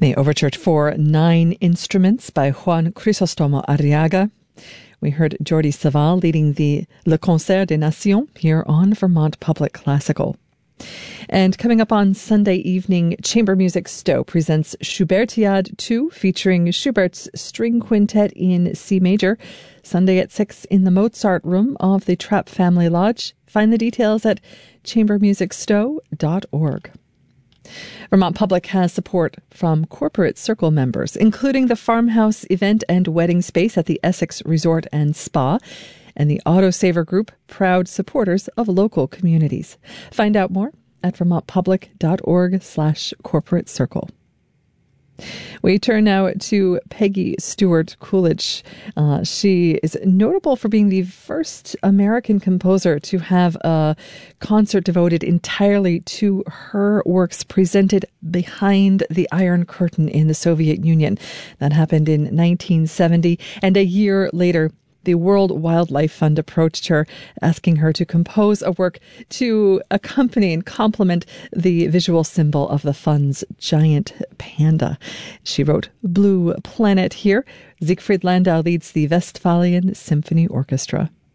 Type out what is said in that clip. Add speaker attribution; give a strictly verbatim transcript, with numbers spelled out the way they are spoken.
Speaker 1: The overture for nine instruments by Juan Crisostomo Arriaga. We heard Jordi Savall leading the Le Concert des Nations here on Vermont Public Classical. And coming up on Sunday evening, Chamber Music Stowe presents Schubertiade two, featuring Schubert's String Quintet in C Major, Sunday at six in the Mozart Room of the Trapp Family Lodge. Find the details at chamber music stowe dot org. Vermont Public has support from Corporate Circle members, including the Farmhouse Event and Wedding Space at the Essex Resort and Spa, and the Autosaver Group, proud supporters of local communities. Find out more at vermont public dot org slash corporate circle. We turn now to Peggy Stewart Coolidge. Uh, she is notable for being the first American composer to have a concert devoted entirely to her works presented behind the Iron Curtain in the Soviet Union. That happened in nineteen seventy, and a year later, the World Wildlife Fund approached her, asking her to compose a work to accompany and complement the visual symbol of the fund's giant panda. She wrote Blue Planet here. Siegfried Landau leads the Westphalian Symphony Orchestra.